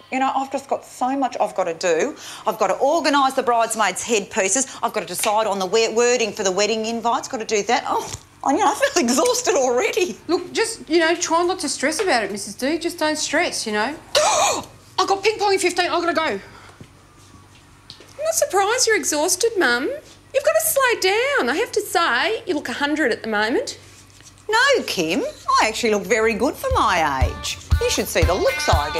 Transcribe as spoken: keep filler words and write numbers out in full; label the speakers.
Speaker 1: You know, I've just got so much I've got to do. I've got to organise the bridesmaids' headpieces. I've got to decide on the wording for the wedding invites. Got to do that. Oh, I, you know, I feel exhausted already.
Speaker 2: Look, just, you know, try not to stress about it, Missus D. Just don't stress, you know. I've got ping pong in fifteen. I've got to go.
Speaker 3: I'm not surprised you're exhausted, Mum. You've got to slow down. I have to say, you look a hundred at the moment.
Speaker 1: No, Kim. I actually look very good for my age. You should see the looks I get.